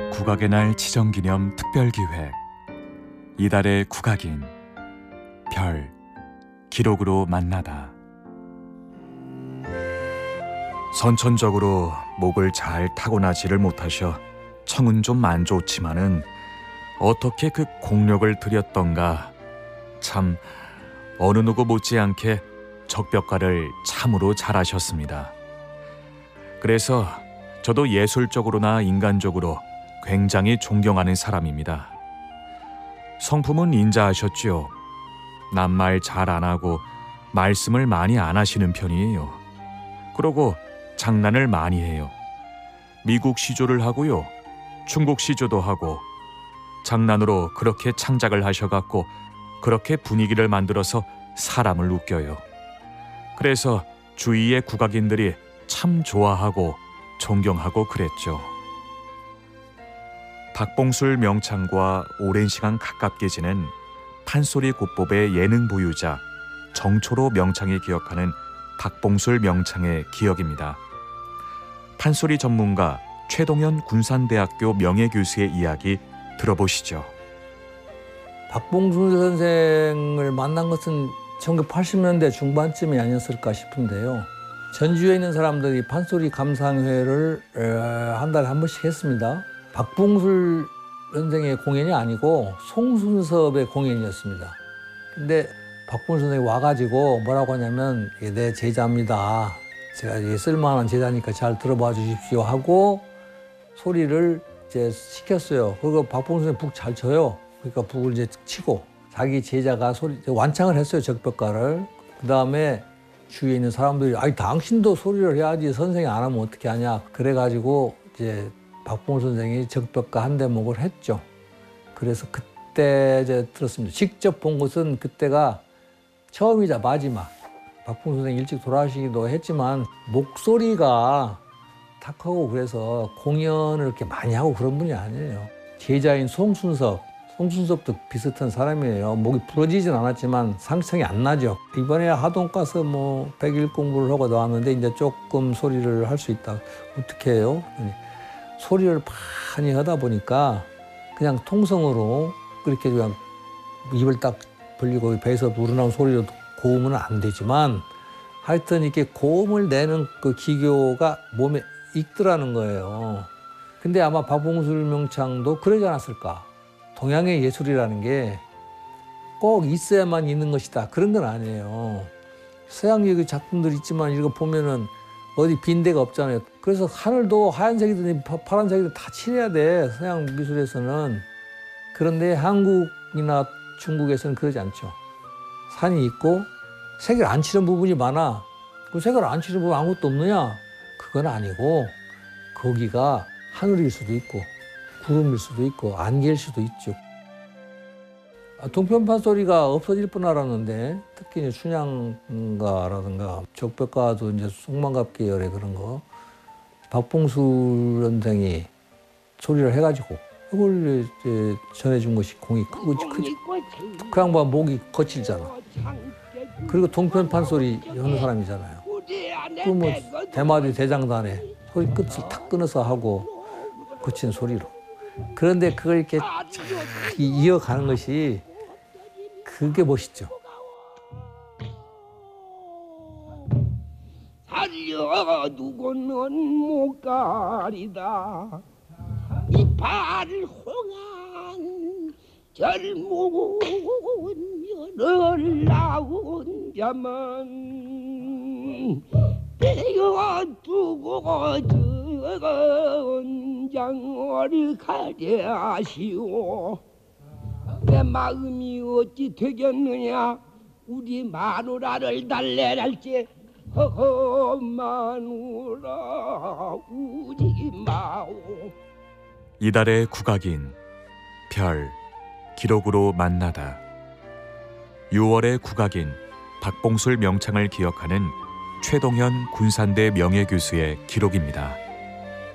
국악의 날 지정기념 특별기획 이달의 국악인 별 기록으로 만나다. 선천적으로 목을 잘 타고나지를 못하셔 청은 좀 안 좋지만은 어떻게 그 공력을 들였던가. 참 어느 누구 못지않게 적벽가를 참으로 잘하셨습니다. 그래서 저도 예술적으로나 인간적으로 굉장히 존경하는 사람입니다. 성품은 인자하셨지요. 낱말 잘 안 하고 말씀을 많이 안 하시는 편이에요. 그러고 장난을 많이 해요. 미국 시조를 하고요. 중국 시조도 하고 장난으로 그렇게 창작을 하셔갖고 그렇게 분위기를 만들어서 사람을 웃겨요. 그래서 주위의 국악인들이 참 좋아하고 존경하고 그랬죠. 박봉술 명창과 오랜 시간 가깝게 지낸 판소리 고법의 예능 보유자 정초로 명창이 기억하는 박봉술 명창의 기억입니다. 판소리 전문가 최동현 군산대학교 명예교수의 이야기 들어보시죠. 박봉술 선생을 만난 것은 1980년대 중반쯤이 아니었을까 싶은데요. 전주에 있는 사람들이 판소리 감상회를 한 달에 한 번씩 했습니다. 박봉술 선생의 공연이 아니고 송순섭의 공연이었습니다. 근데 박봉술 선생이 와가지고 뭐라고 하냐면 이게 내 제자입니다. 제가 이게 쓸만한 제자니까 잘 들어봐 주십시오 하고 소리를 이제 시켰어요. 그리고 박봉술 선생이 북 잘 쳐요. 그러니까 북을 이제 치고 자기 제자가 완창을 했어요. 적벽가를. 그 다음에 주위에 있는 사람들이 아니 당신도 소리를 해야지 선생이 안 하면 어떻게 하냐. 그래가지고 이제 박봉술 선생이 적벽가 한 대목을 했죠. 그래서 그때 이제 들었습니다. 직접 본 것은 그때가 처음이자 마지막. 박봉술 선생이 일찍 돌아가시기도 했지만 목소리가 탁하고 그래서 공연을 이렇게 많이 하고 그런 분이 아니에요. 제자인 송순섭도 비슷한 사람이에요. 목이 부러지진 않았지만 상성이 안 나죠. 이번에 하동 가서 뭐 100일 공부를 하고 나왔는데 이제 조금 소리를 할 수 있다. 어떻게 해요? 소리를 많이 하다 보니까 그냥 통성으로 그렇게 그냥 입을 딱 벌리고 배에서 우러나온 소리로 고음은 안 되지만 하여튼 이렇게 고음을 내는 그 기교가 몸에 익더라는 거예요. 근데 아마 박봉술 명창도 그러지 않았을까. 동양의 예술이라는 게 꼭 있어야만 있는 것이다. 그런 건 아니에요. 서양 예술 작품들 있지만 이거 보면은 어디 빈 데가 없잖아요. 그래서 하늘도 하얀색이든 파란색이든 다 칠해야 돼. 서양 미술에서는. 그런데 한국이나 중국에서는 그러지 않죠. 산이 있고 색을 안 칠한 부분이 많아. 그 색을 안 칠한 부분 아무것도 없느냐? 그건 아니고 거기가 하늘일 수도 있고 구름일 수도 있고 안개일 수도 있죠. 동편판 소리가 없어질 뻔 알았는데 특히 춘향가라든가 적벽가도 이제 송만갑 계열의 그런 거 박봉술 선생이 소리를 해가지고 그걸 이제 전해준 것이 공이 크죠. 그 양반 목이 거칠잖아. 그리고 동편판 소리 하는 사람이잖아요. 그 뭐 대마디 대장단에 소리 끝을 탁 끊어서 하고 거친 소리로. 그런데 그걸 이렇게 이어가는 것이 그게 멋있죠. 살려두고는 못 가리다. 이팔 홍한 젊은 여를 나온 자만 빼어두고 적은 장어를 가려 하시오. 내 마음이 어찌 되겠느냐. 우리 마누라를 달래랄지 허허 마누라 우리 마오. 이달의 국악인 별 기록으로 만나다. 6월의 국악인 박봉술 명창을 기억하는 최동현 군산대 명예교수의 기록입니다.